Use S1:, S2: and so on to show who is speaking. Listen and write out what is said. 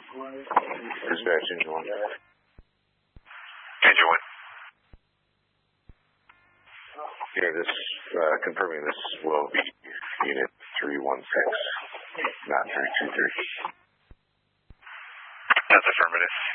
S1: Dispatch engine 1.
S2: Engine 1.
S1: Here, this, confirming this will be unit 316, not 323.
S2: That's affirmative.